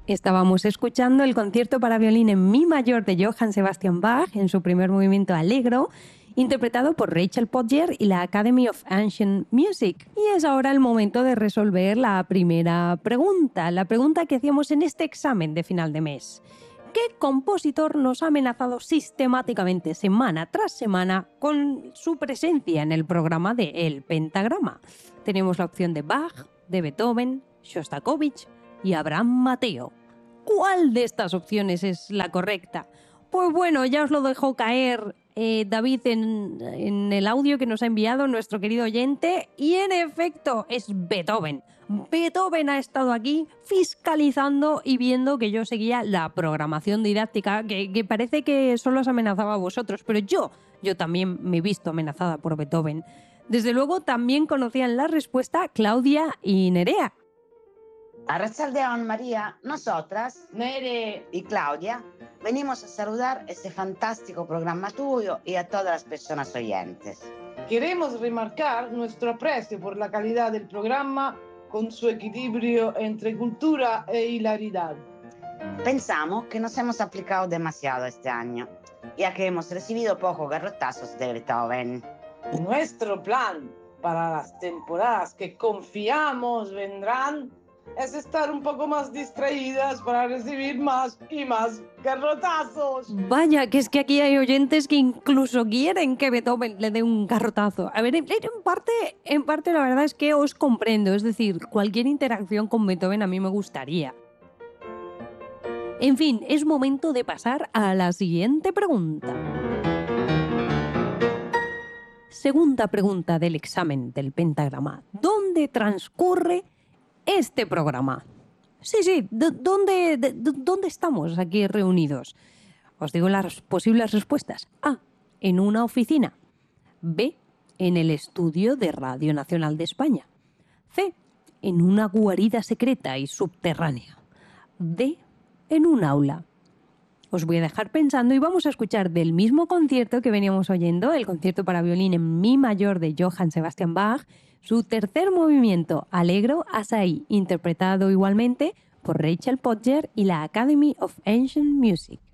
Estábamos escuchando el concierto para violín en mi mayor de Johann Sebastian Bach en su primer movimiento Allegro, interpretado por Rachel Podger y la Academy of Ancient Music. Y es ahora el momento de resolver la primera pregunta, la pregunta que hacíamos en este examen de final de mes. ¿Qué compositor nos ha amenazado sistemáticamente, semana tras semana, con su presencia en el programa de El Pentagrama? Tenemos la opción de Bach, de Beethoven, Shostakovich y Abraham Mateo. ¿Cuál de estas opciones es la correcta? Pues bueno, ya os lo dejó caer David en el audio que nos ha enviado nuestro querido oyente, y en efecto es Beethoven. Beethoven ha estado aquí fiscalizando y viendo que yo seguía la programación didáctica, que parece que solo os amenazaba a vosotros, pero yo también me he visto amenazada por Beethoven. Desde luego también conocían la respuesta Claudia y Nerea. Arrachaldeón, María, nosotras, Nere y Claudia, venimos a saludar este fantástico programa tuyo y a todas las personas oyentes. Queremos remarcar nuestro aprecio por la calidad del programa con su equilibrio entre cultura e hilaridad. Pensamos que nos hemos aplicado demasiado este año, ya que hemos recibido pocos garrotazos de Beethoven. Nuestro plan para las temporadas que confiamos vendrán es estar un poco más distraídas para recibir más y más garrotazos. Vaya, que es que aquí hay oyentes que incluso quieren que Beethoven le dé un garrotazo. A ver, en parte la verdad es que os comprendo. Es decir, cualquier interacción con Beethoven a mí me gustaría. En fin, es momento de pasar a la siguiente pregunta. Segunda pregunta del examen del pentagrama. ¿Dónde transcurre este programa? Sí, ¿dónde estamos aquí reunidos? Os digo las posibles respuestas. A, en una oficina. B, en el estudio de Radio Nacional de España. C, en una guarida secreta y subterránea. D, en un aula. Os voy a dejar pensando y vamos a escuchar del mismo concierto que veníamos oyendo, el concierto para violín en mi mayor de Johann Sebastian Bach, su tercer movimiento, Allegro Assai, interpretado igualmente por Rachel Podger y la Academy of Ancient Music.